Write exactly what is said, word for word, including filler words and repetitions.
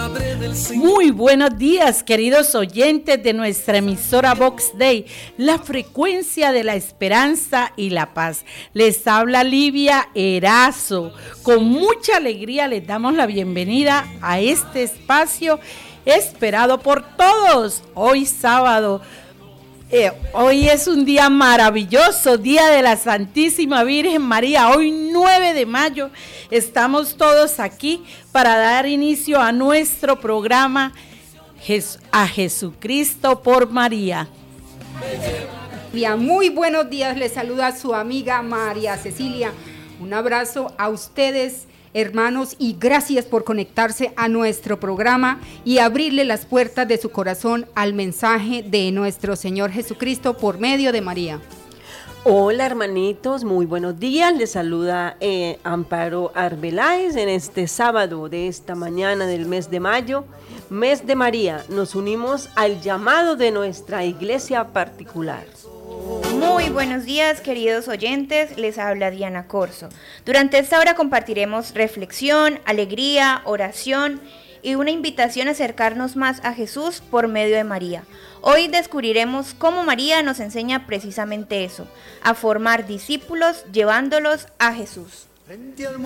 Muy buenos días, queridos oyentes de nuestra emisora Vox Day, la frecuencia de la esperanza y la paz. Les habla Livia Erazo. Con mucha alegría les damos la bienvenida a este espacio esperado por todos. Hoy sábado, eh, hoy es un día maravilloso, Día de la Santísima Virgen María. Hoy nueve de mayo estamos todos aquí para dar inicio a nuestro programa A Jesucristo por María. Muy buenos días, les saluda su amiga María Cecilia. Un abrazo a ustedes, hermanos, y gracias por conectarse a nuestro programa y abrirle las puertas de su corazón al mensaje de nuestro Señor Jesucristo por medio de María. Hola hermanitos, muy buenos días, les saluda eh, Amparo Arbeláez en este sábado de esta mañana del mes de mayo, mes de María. Nos unimos al llamado de nuestra iglesia particular. Muy buenos días, queridos oyentes, les habla Diana Corso. Durante esta hora compartiremos reflexión, alegría, oración y una invitación a acercarnos más a Jesús por medio de María. Hoy descubriremos cómo María nos enseña precisamente eso, a formar discípulos llevándolos a Jesús.